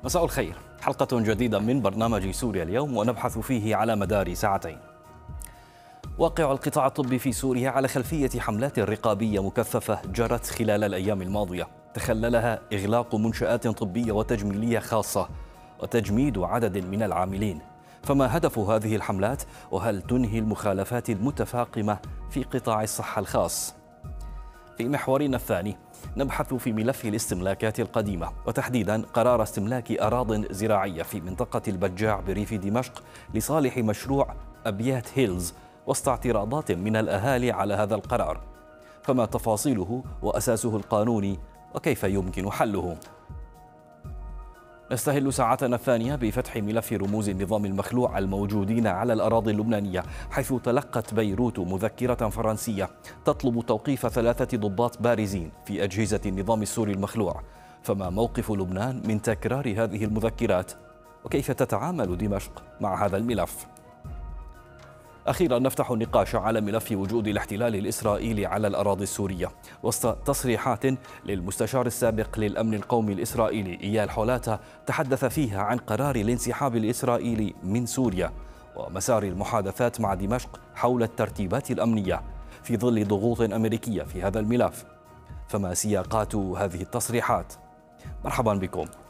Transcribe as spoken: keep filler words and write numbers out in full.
مساء الخير، حلقة جديدة من برنامج سوريا اليوم، ونبحث فيه على مدار ساعتين. واقع القطاع الطبي في سوريا على خلفية حملات رقابية مكثفة جرت خلال الأيام الماضية، تخللها إغلاق منشآت طبية وتجميلية خاصة وتجميد عدد من العاملين. فما هدف هذه الحملات؟ وهل تنهي المخالفات المتفاقمة في قطاع الصحة الخاص؟ في محورنا الثاني نبحث في ملف الاستملاكات القديمة، وتحديدا قرار استملاك أراضٍ زراعية في منطقة البجاع بريف دمشق لصالح مشروع أبيات هيلز، وسط اعتراضات من الأهالي على هذا القرار. فما تفاصيله وأساسه القانوني، وكيف يمكن حله؟ نستهل ساعتنا الثانية بفتح ملف رموز النظام المخلوع الموجودين على الأراضي اللبنانية، حيث تلقت بيروت مذكرة فرنسية تطلب توقيف ثلاثة ضباط بارزين في أجهزة النظام السوري المخلوع. فما موقف لبنان من تكرار هذه المذكرات؟ وكيف تتعامل دمشق مع هذا الملف؟ أخيرا نفتح النقاش على ملف وجود الاحتلال الإسرائيلي على الأراضي السورية، وسط تصريحات للمستشار السابق للأمن القومي الإسرائيلي إيال حولاتا تحدث فيها عن قرار الانسحاب الإسرائيلي من سوريا ومسار المحادثات مع دمشق حول الترتيبات الأمنية في ظل ضغوط أمريكية في هذا الملف. فما سياقات هذه التصريحات؟ مرحبا بكم.